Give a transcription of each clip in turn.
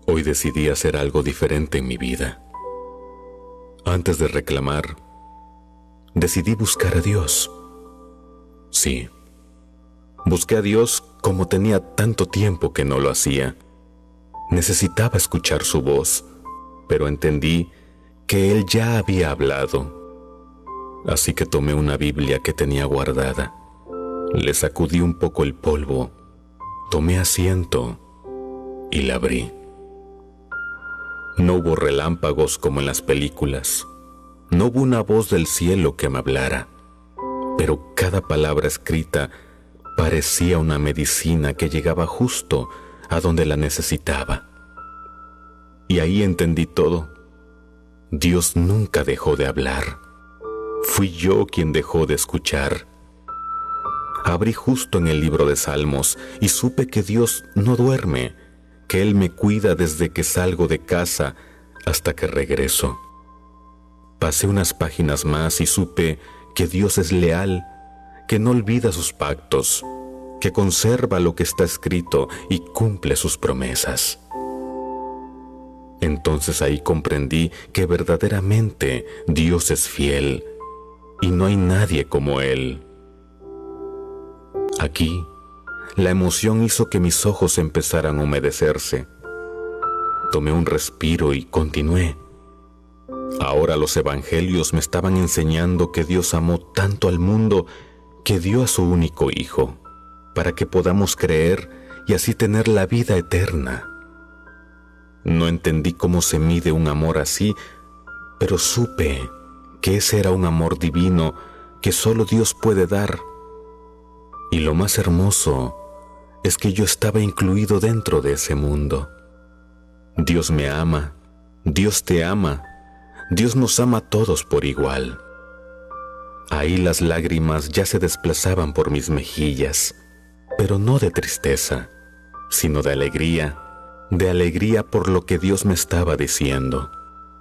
Hoy decidí hacer algo diferente en mi vida. Antes de reclamar, decidí buscar a Dios. Sí, busqué a Dios como tenía tanto tiempo que no lo hacía. Necesitaba escuchar su voz, pero entendí que Él ya había hablado. Así que tomé una Biblia que tenía guardada, le sacudí un poco el polvo, tomé asiento y la abrí. No hubo relámpagos como en las películas, no hubo una voz del cielo que me hablara, pero cada palabra escrita parecía una medicina que llegaba justo a donde la necesitaba. Y ahí entendí todo. Dios nunca dejó de hablar. Fui yo quien dejó de escuchar. Abrí justo en el libro de Salmos y supe que Dios no duerme, que Él me cuida desde que salgo de casa hasta que regreso. Pasé unas páginas más y supe que Dios es leal, que no olvida sus pactos, que conserva lo que está escrito y cumple sus promesas. Entonces ahí comprendí que verdaderamente Dios es fiel y no hay nadie como Él. Aquí, la emoción hizo que mis ojos empezaran a humedecerse. Tomé un respiro y continué. Ahora los evangelios me estaban enseñando que Dios amó tanto al mundo que dio a su único Hijo, para que podamos creer y así tener la vida eterna. No entendí cómo se mide un amor así, pero supe que ese era un amor divino que solo Dios puede dar. Y lo más hermoso es que yo estaba incluido dentro de ese mundo. Dios me ama, Dios te ama, Dios nos ama a todos por igual. Ahí las lágrimas ya se desplazaban por mis mejillas, pero no de tristeza, sino de alegría por lo que Dios me estaba diciendo.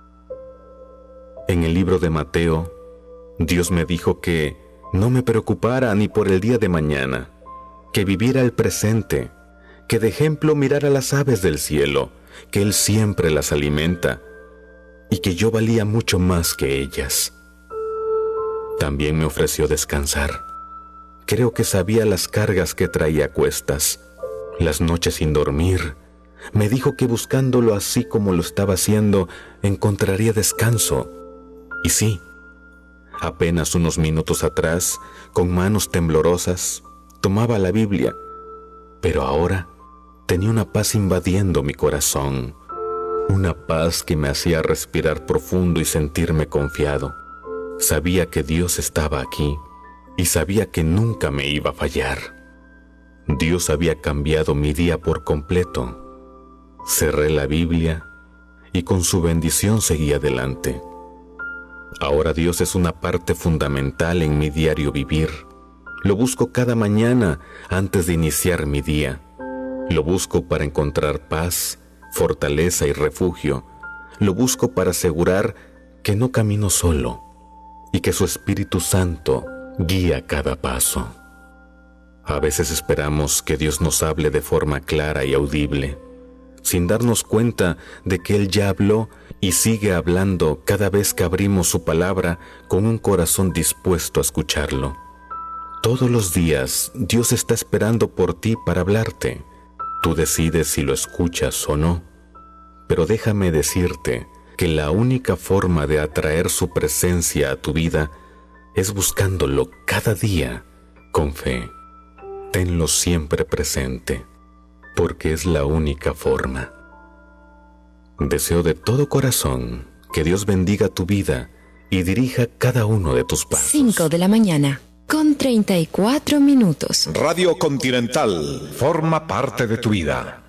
En el libro de Mateo, Dios me dijo que no me preocupara ni por el día de mañana, que viviera el presente, que de ejemplo mirara las aves del cielo, que Él siempre las alimenta y que yo valía mucho más que ellas. También me ofreció descansar. Creo que sabía las cargas que traía a cuestas, las noches sin dormir. Me dijo que buscándolo así como lo estaba haciendo, encontraría descanso. Y sí, apenas unos minutos atrás, con manos temblorosas, tomaba la Biblia, pero ahora tenía una paz invadiendo mi corazón, una paz que me hacía respirar profundo y sentirme confiado. Sabía que Dios estaba aquí y sabía que nunca me iba a fallar. Dios había cambiado mi día por completo. Cerré la Biblia y con su bendición seguí adelante. Ahora Dios es una parte fundamental en mi diario vivir. Lo busco cada mañana antes de iniciar mi día. Lo busco para encontrar paz, fortaleza y refugio. Lo busco para asegurar que no camino solo y que su Espíritu Santo guía cada paso. A veces esperamos que Dios nos hable de forma clara y audible, sin darnos cuenta de que Él ya habló y sigue hablando cada vez que abrimos su palabra con un corazón dispuesto a escucharlo. Todos los días Dios está esperando por ti para hablarte. Tú decides si lo escuchas o no. Pero déjame decirte que la única forma de atraer su presencia a tu vida es buscándolo cada día con fe. Tenlo siempre presente, porque es la única forma. Deseo de todo corazón que Dios bendiga tu vida y dirija cada uno de tus pasos. 5 de la mañana, con 34 minutos. Radio Continental forma parte de tu vida.